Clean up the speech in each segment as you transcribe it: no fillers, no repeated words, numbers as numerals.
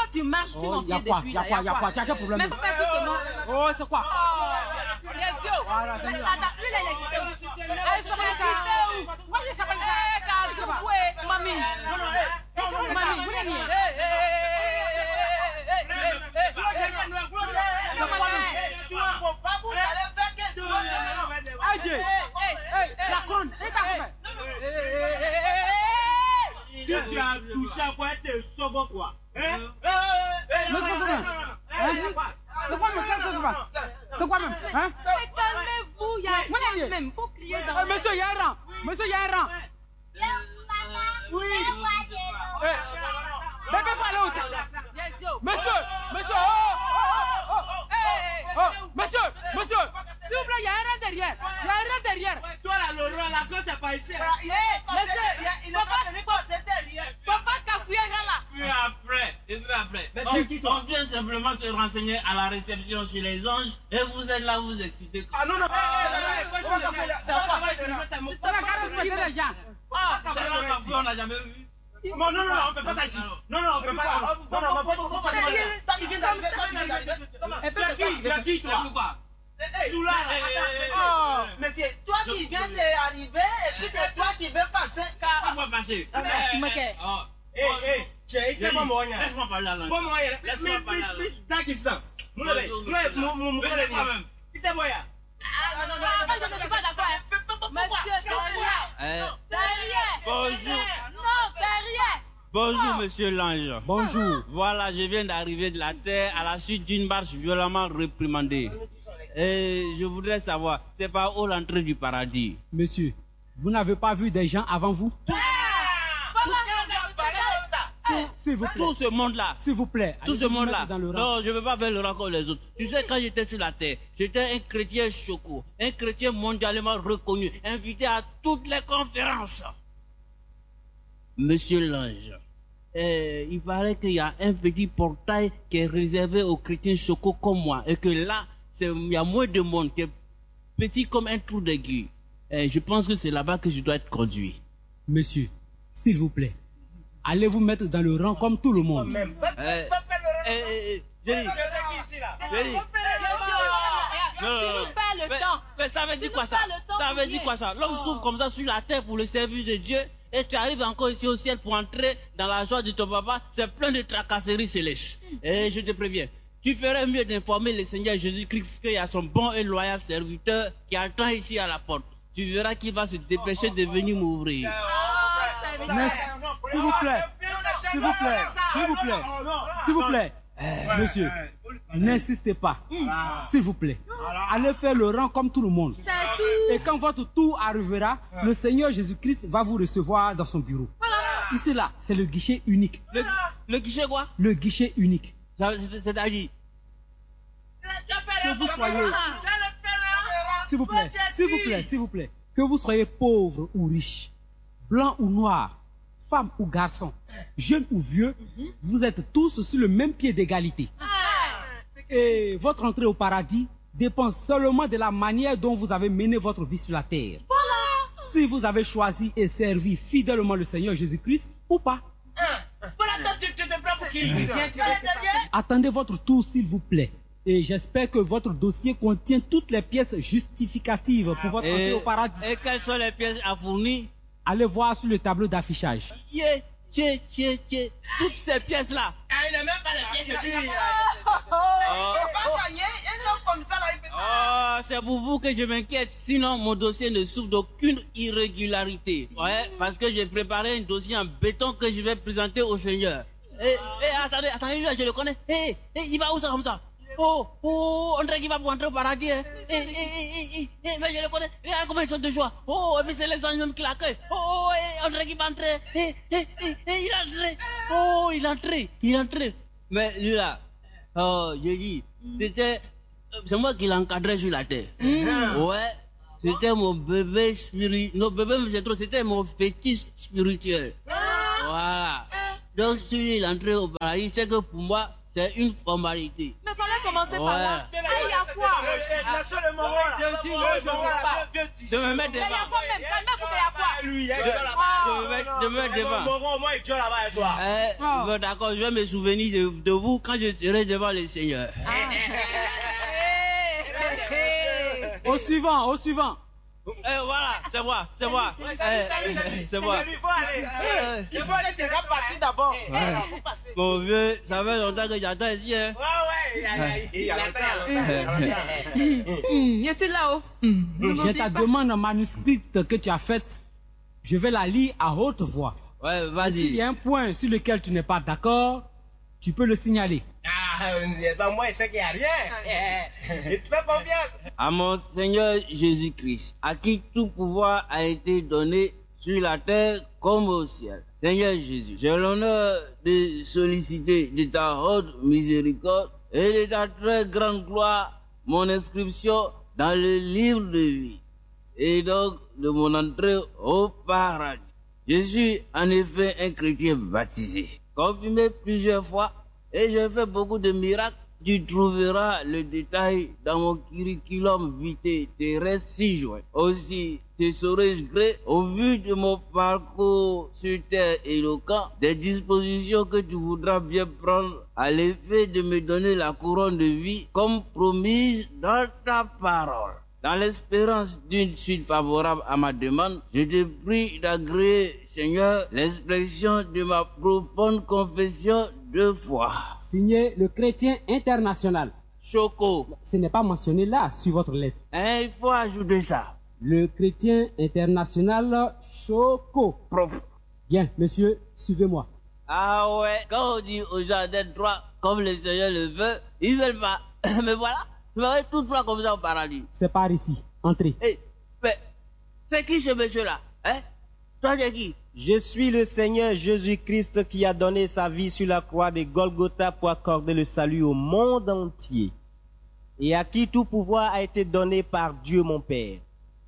tu marches sur mon pied depuis là. Y a quoi? Tu as quel problème? Mais pourquoi tout seulement? Oh, c'est quoi? Idiot. Voilà, c'est Lui, là. il est quitté où? Il s'appelle ça. Moi, je s'appelle ça. Mamie. Mamie. La conne, si tu as touché à quoi, t'es second quoi? C'est quoi même? Hein? Calmez-vous, il y a un même. Faut crier dans Monsieur, il y a un rang. Monsieur, il y a un rang. Oui. Bébé, faut aller où? Monsieur, monsieur, s'il vous plaît, il y a un rang derrière. Toi là, le rang, la gosse, c'est pas ici. Papa Kafouya là. Et puis après. On vient simplement se renseigner à la réception chez les anges et vous êtes là, vous excitez. Ah non, On n'a jamais vu. Non, on peut pas ça ici. Non, on peut pas. Non, faut pas. Il vient d'arriver. Tu as qui, toi? Soula. Mais c'est toi qui viens d'arriver et puis c'est toi qui veux passer. Qui va passer? Laisse-moi parler à l'ange. Laisse-moi parler à l'ange. Je ne suis pas d'accord. Monsieur, derrière. Bonjour. Non, derrière. Bonjour, monsieur l'ange. Bonjour. Voilà, je viens d'arriver de la terre à la suite d'une marche violemment réprimandée. Et je voudrais savoir, c'est par où l'entrée du paradis? Monsieur, vous n'avez pas vu des gens avant vous? S'il vous plaît. Tout ce monde-là. S'il vous plaît. Tout ce monde-là. Non, je ne veux pas faire le rang comme les autres. Tu sais, quand j'étais sur la terre, j'étais un chrétien choco, un chrétien mondialement reconnu, invité à toutes les conférences. Monsieur l'ange, il paraît qu'il y a un petit portail qui est réservé aux chrétiens choco comme moi, et que là, il y a moins de monde, qui est petit comme un trou d'aiguille. Je pense que c'est là-bas que je dois être conduit. Monsieur, s'il vous plaît, allez vous mettre dans le rang comme tout le monde. Mais ça veut dire quoi ça? Ça veut dire quoi ça? L'homme souffre comme ça sur la terre pour le service de Dieu et tu arrives encore ici au ciel pour entrer dans la joie de ton papa. C'est plein de tracasseries célestes. Et je te préviens, tu ferais mieux d'informer le Seigneur Jésus-Christ qu'il y a son bon et loyal serviteur qui attend ici à la porte. Tu verras qu'il va se dépêcher de venir m'ouvrir. S'il vous plaît, monsieur, n'insistez pas, s'il vous plaît. Allez faire le rang comme tout le monde. Et quand votre tour arrivera, le Seigneur Jésus-Christ va vous recevoir dans son bureau. Ici là, c'est le guichet unique. Le guichet quoi? Le guichet unique. C'est-à-dire que vous soyez, s'il vous plaît, que vous soyez pauvre ou riche, blanc ou noir, femme ou garçon, jeune ou vieux, vous êtes tous sur le même pied d'égalité. Et votre entrée au paradis dépend seulement de la manière dont vous avez mené votre vie sur la terre. Si vous avez choisi et servi fidèlement le Seigneur Jésus-Christ ou pas. Attendez votre tour, s'il vous plaît. Et j'espère que votre dossier contient toutes les pièces justificatives pour votre entrée au paradis. Et quelles sont les pièces à fournir? Allez voir sur le tableau d'affichage. Toutes ces pièces-là. Il n'a même pas les pièces. C'est pour vous que je m'inquiète. Sinon, mon dossier ne souffre d'aucune irrégularité. Ouais, parce que j'ai préparé un dossier en béton que je vais présenter au Seigneur. Attendez, là, je le connais. Il va où ça comme ça? On dirait qu'il va pour entrer au paradis. Mais je le connais. Regarde comment ils sont de joie. Et puis c'est les anges même qui l'accueillent. On dirait qu'il va entrer. Il est entré. Mais lui là, je dis, c'est moi qui l'encadrais sur la terre. Ouais, c'était mon bébé spirituel. Non, bébé, c'est trop, c'était mon fétiche spirituel. Voilà. Donc, si il est entré au paradis, c'est que pour moi, c'est une formalité. Mais fallait commencer par là. quoi? La seule est mort là. Je dis non, je veux pas. De me mettre Mais il y a devant. quoi même? Quand même, il y a quoi? Lui, il est De me mettre devant. Moron, moi, il est là-bas et toi. Bon, d'accord, je vais me souvenir de vous quand je serai devant le Seigneur. Au suivant, au suivant. Voilà, c'est moi, c'est moi. C'est moi. Il faut aller. Il faut aller te repartir d'abord. Mon vieux, ça fait longtemps que j'attends ici. Hein. Ouais, il y a longtemps. Je suis là-haut. J'ai ta demande manuscrite que tu as faite. Je vais la lire à haute voix. Ouais, S'il vas-y. y a un point sur lequel tu n'es pas d'accord, tu peux le signaler. Moi, il sait qu'il n'y a rien. Il te fait confiance. À mon Seigneur Jésus-Christ, à qui tout pouvoir a été donné sur la terre comme au ciel. Seigneur Jésus, j'ai l'honneur de solliciter de ta haute miséricorde et de ta très grande gloire mon inscription dans le livre de vie et donc de mon entrée au paradis. Je suis en effet un chrétien baptisé, confirmé plusieurs fois et j'ai fait beaucoup de miracles. Tu trouveras le détail dans mon curriculum vitae terrestre 6 juin. Aussi, te saurais-je gré, au vu de mon parcours sur terre éloquent, des dispositions que tu voudras bien prendre à l'effet de me donner la couronne de vie comme promise dans ta parole. Dans l'espérance d'une suite favorable à ma demande, je te prie d'agréer, Seigneur, l'expression de ma profonde confession de foi. Signé le chrétien international. Choco. Ce n'est pas mentionné là sur votre lettre. Hein, il faut ajouter ça. Le chrétien international Choco. Propre. Bien, monsieur, suivez-moi. Ah ouais, quand on dit aux gens d'être droits comme le Seigneur le veut, ils veulent pas. Mais voilà, vous verrez tout droit comme ça au paradis. C'est par ici. Entrez. Eh, mais, c'est qui ce monsieur-là? Hein? Toi, t'es qui? Je suis le Seigneur Jésus-Christ qui a donné sa vie sur la croix de Golgotha pour accorder le salut au monde entier et à qui tout pouvoir a été donné par Dieu mon Père.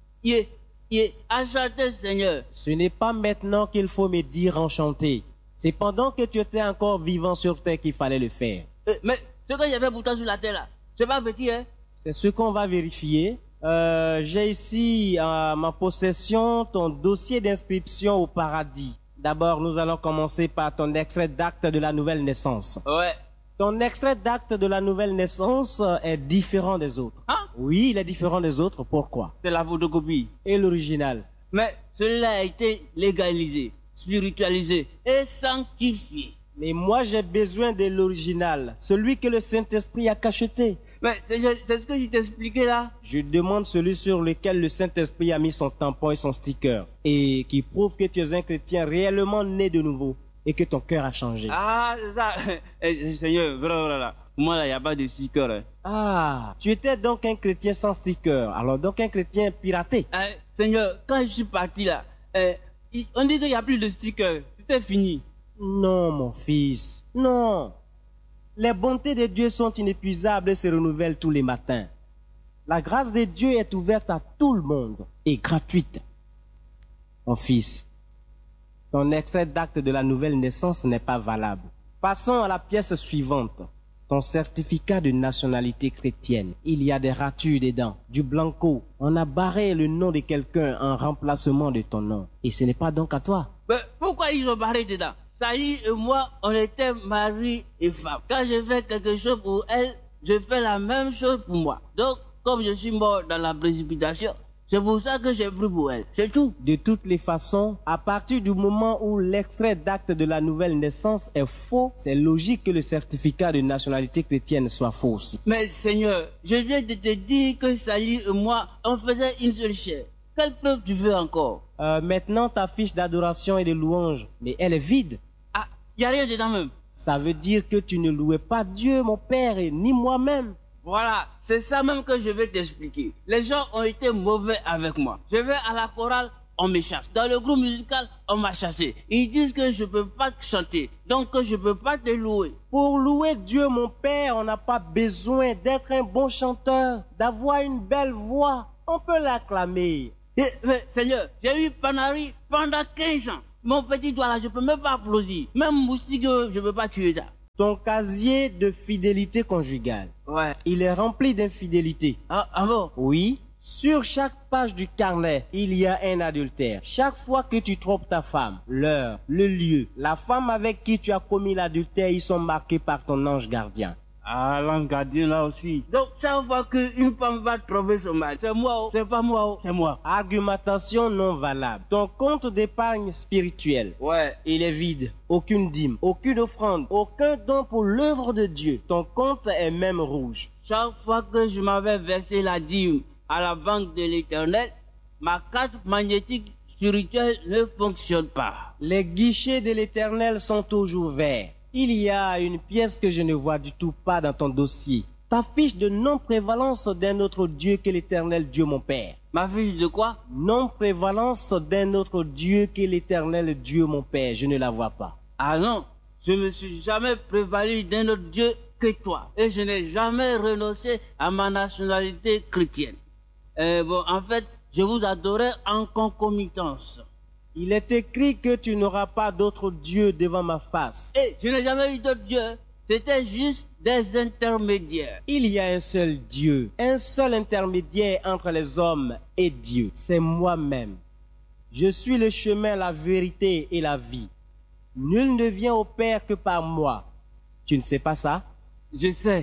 Enchanté, Seigneur. Ce n'est pas maintenant qu'il faut me dire enchanté. C'est pendant que tu étais encore vivant sur terre qu'il fallait le faire. Mais ce que j'avais pourtant sur la terre là, c'est pas petit, hein? C'est ce qu'on va vérifier. J'ai ici à ma possession ton dossier d'inscription au paradis. D'abord, nous allons commencer par ton extrait d'acte de la nouvelle naissance. Ouais. Ton extrait d'acte de la nouvelle naissance est différent des autres. Hein? Oui, il est différent des autres. Pourquoi? C'est la photocopie. Et l'original? Mais celui-là a été légalisé, spiritualisé et sanctifié. Mais moi, j'ai besoin de l'original, celui que le Saint-Esprit a cacheté. Mais c'est ce que je t'ai expliqué là. Je demande celui sur lequel le Saint-Esprit a mis son tampon et son sticker et qui prouve que tu es un chrétien réellement né de nouveau et que ton cœur a changé. Ah, c'est ça. Seigneur, voilà. Moi là, il n'y a pas de sticker. Hein. Ah, tu étais donc un chrétien sans sticker, alors donc un chrétien piraté. Seigneur, quand je suis parti là, on dit qu'il n'y a plus de sticker. C'était fini. Non, mon fils, non. Les bontés de Dieu sont inépuisables et se renouvellent tous les matins. La grâce de Dieu est ouverte à tout le monde et gratuite. Mon fils, ton extrait d'acte de la nouvelle naissance n'est pas valable. Passons à la pièce suivante. Ton certificat de nationalité chrétienne. Il y a des ratures dedans, du blanco. On a barré le nom de quelqu'un en remplacement de ton nom. Et ce n'est pas donc à toi. Mais pourquoi ils ont barré dedans? Sali et moi, on était mari et femme. Quand je fais quelque chose pour elle, je fais la même chose pour moi. Donc, comme je suis mort dans la précipitation, c'est pour ça que j'ai pris pour elle. C'est tout. De toutes les façons, à partir du moment où l'extrait d'acte de la nouvelle naissance est faux, c'est logique que le certificat de nationalité chrétienne soit faux aussi. Mais Seigneur, je viens de te dire que Sali et moi, on faisait une seule chair. Quelle preuve tu veux encore? Maintenant, ta fiche d'adoration et de louange, mais elle est vide. Ah, il n'y a rien dedans même. Ça veut dire que tu ne louais pas Dieu, mon Père, et ni moi-même. Voilà, c'est ça même que je vais t'expliquer. Les gens ont été mauvais avec moi. Je vais à la chorale, on me chasse. Dans le groupe musical, on m'a chassé. Ils disent que je peux pas chanter, donc que je peux pas te louer. Pour louer Dieu, mon Père, on n'a pas besoin d'être un bon chanteur, d'avoir une belle voix. On peut l'acclamer. Mais Seigneur, j'ai eu Panari pendant 15 ans. Mon petit doigt là, je peux même pas applaudir. Même moustique, je peux pas tuer ça. Ton casier de fidélité conjugale, Ouais. il est rempli d'infidélité. Ah bon? Oui. Sur chaque page du carnet, il y a un adultère. Chaque fois que tu trompes ta femme, l'heure, le lieu, la femme avec qui tu as commis l'adultère, ils sont marqués par ton ange gardien. Ah, l'ange gardien là aussi. Donc, chaque fois qu'une femme va trouver son mari, c'est moi, oh, c'est pas moi, oh, c'est moi. Argumentation non valable. Ton compte d'épargne spirituelle, Ouais. il est vide. Aucune dîme, aucune offrande, aucun don pour l'œuvre de Dieu. Ton compte est même rouge. Chaque fois que je m'avais versé la dîme à la banque de l'Éternel, ma carte magnétique spirituelle ne fonctionne pas. Les guichets de l'Éternel sont toujours verts. Il y a une pièce que je ne vois du tout pas dans ton dossier. Ta fiche de non-prévalence d'un autre Dieu que l'Éternel Dieu mon Père. Ma fiche de quoi? Non-prévalence d'un autre Dieu que l'Éternel Dieu mon Père. Je ne la vois pas. Ah non, je ne suis jamais prévalu d'un autre Dieu que toi. Et je n'ai jamais renoncé à ma nationalité chrétienne. Bon, en fait, je vous adorais en concomitance. Il est écrit que tu n'auras pas d'autre Dieu devant ma face. Et je n'ai jamais eu d'autre Dieu. C'était juste des intermédiaires. Il y a un seul Dieu, un seul intermédiaire entre les hommes et Dieu. C'est moi-même. Je suis le chemin, la vérité et la vie. Nul ne vient au Père que par moi. Tu ne sais pas ça? Je sais.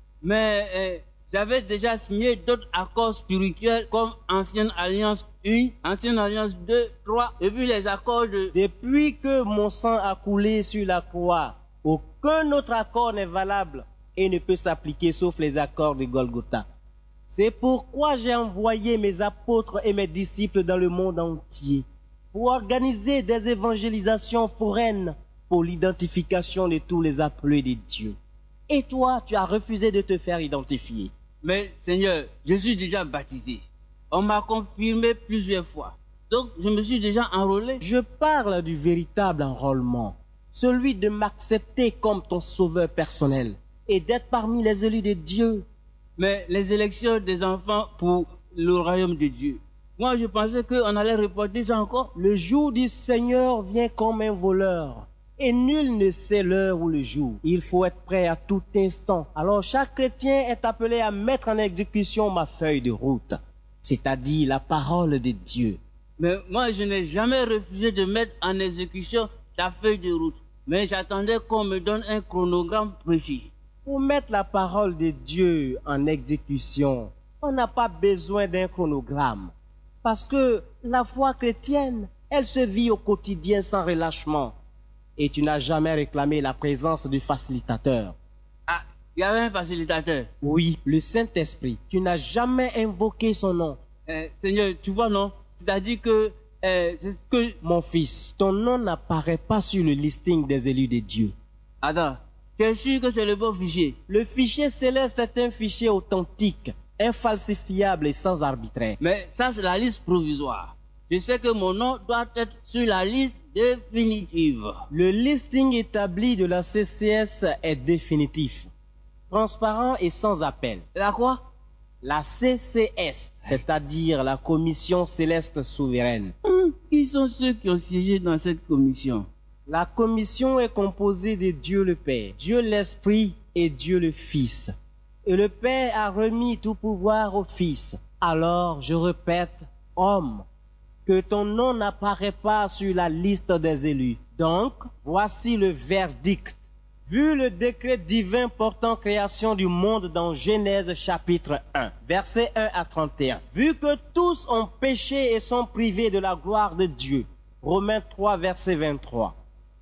Mais j'avais déjà signé d'autres accords spirituels comme Ancienne Alliance 1, Ancienne Alliance 2, 3, et puis les accords de... Depuis que mon sang a coulé sur la croix, aucun autre accord n'est valable et ne peut s'appliquer sauf les accords de Golgotha. C'est pourquoi j'ai envoyé mes apôtres et mes disciples dans le monde entier pour organiser des évangélisations foraines pour l'identification de tous les appelés de Dieu. Et toi, tu as refusé de te faire identifier. Mais Seigneur, je suis déjà baptisé. On m'a confirmé plusieurs fois. Donc je me suis déjà enrôlé. Je parle du véritable enrôlement, celui de m'accepter comme ton sauveur personnel et d'être parmi les élus de Dieu. Mais les élections des enfants pour le royaume de Dieu, moi je pensais qu'on allait reporter ça encore. Le jour du Seigneur vient comme un voleur. Et nul ne sait l'heure ou le jour. Il faut être prêt à tout instant. Alors chaque chrétien est appelé à mettre en exécution ma feuille de route, c'est-à-dire la parole de Dieu. Mais moi je n'ai jamais refusé de mettre en exécution ta feuille de route. Mais j'attendais qu'on me donne un chronogramme précis. Pour mettre la parole de Dieu en exécution, on n'a pas besoin d'un chronogramme. Parce que la foi chrétienne, elle se vit au quotidien sans relâchement. Et tu n'as jamais réclamé la présence du facilitateur. Ah, il y avait un facilitateur. Oui, le Saint-Esprit. Tu n'as jamais invoqué son nom. Seigneur, tu vois non? C'est-à-dire que... Mon fils, ton nom n'apparaît pas sur le listing des élus de Dieu. Attends, tu es sûr que c'est le bon fichier? Le fichier céleste est un fichier authentique, infalsifiable et sans arbitraire. Mais ça, c'est la liste provisoire. Je sais que mon nom doit être sur la liste définitive. Le listing établi de la CCS est définitif, transparent et sans appel. La quoi? La CCS, c'est-à-dire la Commission Céleste Souveraine. Qui sont ceux qui ont siégé dans cette commission? La commission est composée de Dieu le Père, Dieu l'Esprit et Dieu le Fils. Et le Père a remis tout pouvoir au Fils. Alors, je répète, homme, que ton nom n'apparaît pas sur la liste des élus. Donc, voici le verdict. Vu le décret divin portant création du monde dans Genèse chapitre 1, versets 1 à 31. Vu que tous ont péché et sont privés de la gloire de Dieu. Romains 3, verset 23.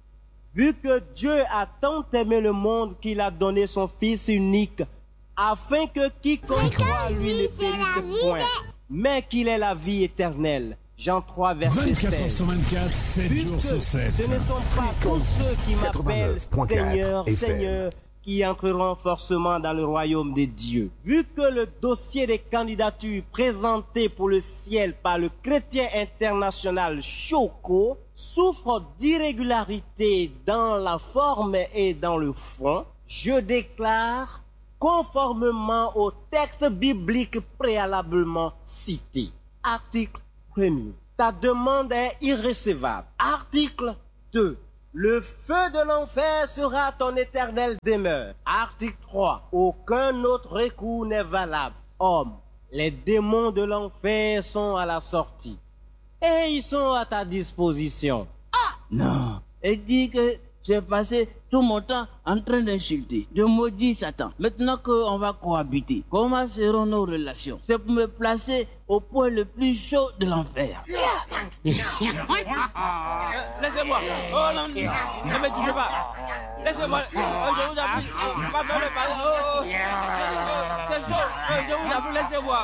Vu que Dieu a tant aimé le monde qu'il a donné son Fils unique, afin que quiconque croit en lui ne périsse point, mais qu'il ait la vie éternelle. Jean 3, verset 16. 24 sur 24, 7 jours sur 7. Ce ne sont pas tous ceux qui m'appellent Seigneur, Seigneur, qui entreront forcément dans le royaume des dieux. Vu que le dossier des candidatures présenté pour le ciel par le chrétien international Choco souffre d'irrégularité dans la forme et dans le fond, je déclare, conformément au texte biblique préalablement cité. Article 1er. Ta demande est irrecevable. Article 2. Le feu de l'enfer sera ton éternelle demeure. Article 3. Aucun autre recours n'est valable. Homme, les démons de l'enfer sont à la sortie. Et ils sont à ta disposition. Non. Elle dit que j'ai passé tout mon temps en train d'insulter, de maudire Satan. Maintenant qu'on va cohabiter, comment seront nos relations? C'est pour me placer au point le plus chaud de l'enfer. Laissez-moi. Oh non, ne me touchez pas. Laissez-moi. Je vous appelle. Pas me le parler. C'est chaud. Je vous appelle. Laissez-moi.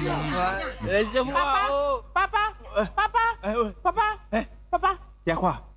Laissez-moi. Papa, papa, Il y a quoi?